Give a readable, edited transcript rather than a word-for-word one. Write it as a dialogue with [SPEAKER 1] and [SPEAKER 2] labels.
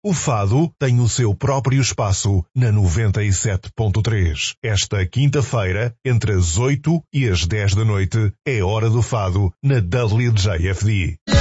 [SPEAKER 1] O fado tem o seu próprio espaço na 97.3. Esta quinta-feira, entre as 8 e as 10 da noite, é hora do fado na WJFD.